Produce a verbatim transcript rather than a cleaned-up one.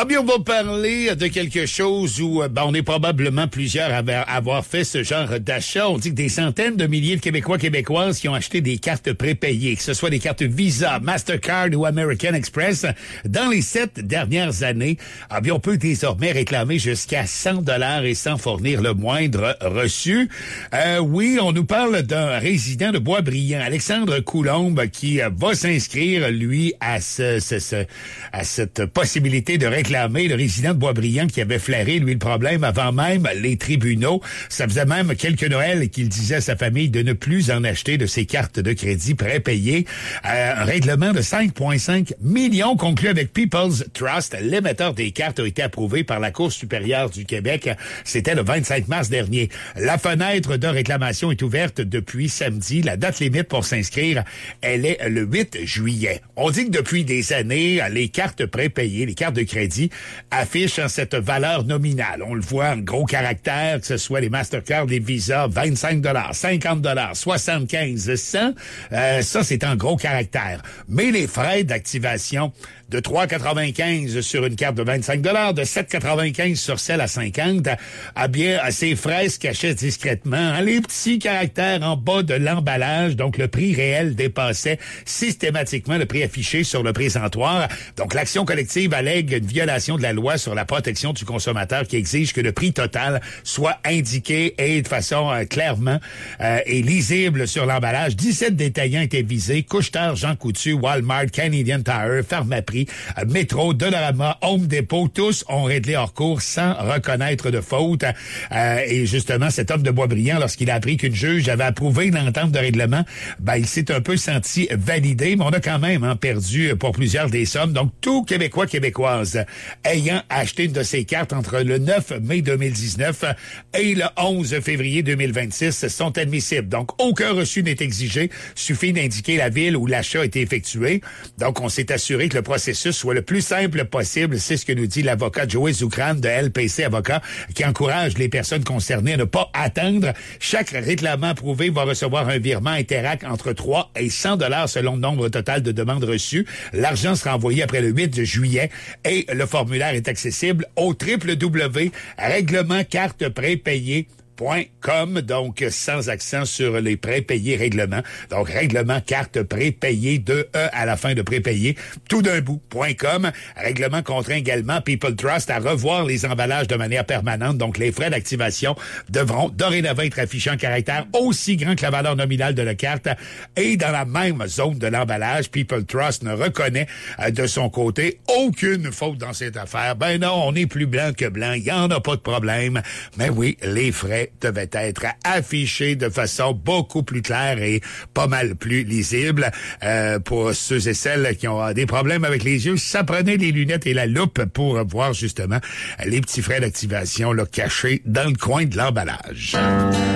Ah bien, on va parler de quelque chose où ben, on est probablement plusieurs à avoir fait ce genre d'achat. On dit que des centaines de milliers de Québécois, Québécoises qui ont acheté des cartes prépayées, que ce soit des cartes Visa, Mastercard ou American Express, dans les sept dernières années, ah bien, on peut désormais réclamer jusqu'à cent dollars et sans fournir le moindre reçu. Euh, oui, on nous parle d'un résident de Boisbriand, Alexandre Coulombe, qui va s'inscrire, lui, à ce, ce, ce à cette possibilité de réclamer. Le résident de Boisbriand qui avait flairé, lui, le problème avant même les tribunaux. Ça faisait même quelques Noëls qu'il disait à sa famille de ne plus en acheter de ses cartes de crédit prépayées. Euh, un règlement de cinq virgule cinq millions conclu avec People's Trust. L'émetteur des cartes a été approuvé par la Cour supérieure du Québec. C'était le vingt-cinq mars dernier. La fenêtre de réclamation est ouverte depuis samedi. La date limite pour s'inscrire, elle est le huit juillet. On dit que depuis des années, les cartes prépayées, les cartes de crédit, affichent cette valeur nominale. On le voit en gros caractères, que ce soit les Mastercard, les Visa, vingt-cinq dollars, cinquante dollars, soixante-quinze, cent. Euh, ça, c'est en gros caractères. Mais les frais d'activation de trois quatre-vingt-quinze sur une carte de vingt-cinq dollars, de sept quatre-vingt-quinze sur celle à cinquante, ah bien, ces frais se cachaient discrètement. Hein, les petits caractères en bas de l'emballage, donc le prix réel dépassait systématiquement le prix affiché sur le présentoir. Donc, l'action collective allègue une violation de la loi sur la protection du consommateur qui exige que le prix total soit indiqué et de façon euh, clairement euh, et lisible sur l'emballage. dix-sept détaillants étaient visés. Couche-Tard, Jean Coutu, Walmart, Canadian Tire, Pharmaprix, euh, Métro, Dollarama, Home Depot, tous ont réglé hors cours sans reconnaître de faute. Euh, et justement, cet homme de Boisbriand, lorsqu'il a appris qu'une juge avait approuvé l'entente de règlement, ben, il s'est un peu senti validé, mais on a quand même hein, perdu pour plusieurs des sommes. Donc, tout Québécois, Québécoises ayant acheté une de ces cartes entre le neuf mai deux mille dix-neuf et le onze février deux mille vingt-six sont admissibles. Donc, aucun reçu n'est exigé. Suffit d'indiquer la ville où l'achat a été effectué. Donc, on s'est assuré que le processus soit le plus simple possible. C'est ce que nous dit l'avocat Joey Zoukran de L P C Avocat, qui encourage les personnes concernées à ne pas attendre. Chaque réclamant approuvé va recevoir un virement Interac entre trois et cent dollars selon le nombre total de demandes reçues. L'argent sera envoyé après le huit juillet et le formulaire est accessible au w w w point règlement carte prépayée point com, donc sans accent sur les prépayés règlements. Donc, règlement carte prépayée, deux E à la fin de prépayé, tout d'un bout, .com. Règlement contraint également People Trust à revoir les emballages de manière permanente. Donc, les frais d'activation devront dorénavant être affichés en caractère aussi grand que la valeur nominale de la carte et dans la même zone de l'emballage. People Trust ne reconnaît euh, de son côté aucune faute dans cette affaire. Ben non, on est plus blanc que blanc. Il n'y en a pas de problème. Mais oui, les frais devait être affiché de façon beaucoup plus claire et pas mal plus lisible. Euh, pour ceux et celles qui ont des problèmes avec les yeux, ça prenait les lunettes et la loupe pour voir justement les petits frais d'activation là, cachés dans le coin de l'emballage.